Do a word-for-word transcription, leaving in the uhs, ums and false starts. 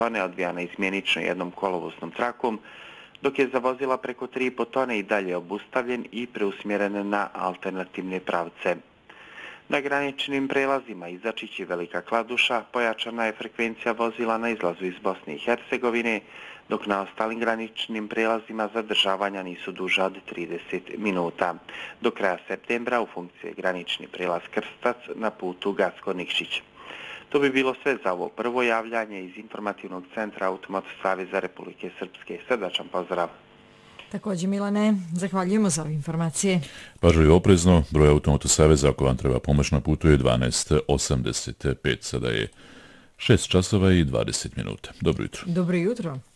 tone odvijana izmjenično jednom kolovoznom trakom, dok je za vozila preko tri i po tone i dalje obustavljen i preusmjeren na alternativne pravce. Na graničnim prelazima Izačić i Velika Kladuša pojačana je frekvencija vozila na izlazu iz Bosne i Hercegovine, dok na ostalim graničnim prelazima zadržavanja nisu duža od trideset minuta. Do kraja septembra u funkciji je granični prelaz Krstac na putu Gacko-Nikšić. To bi bilo sve za ovo prvo javljanje iz informativnog centra Automoto Saveza Republike Srpske. Srdačan pozdrav. Također, Milane, zahvaljujemo za ove informacije. Pažljivo i oprezno, broj Automoto Saveza ako vam treba pomoć na putu je dvanaest osamdeset pet. Sada je šest časova i dvadeset minuta. Dobro jutro. Dobro jutro.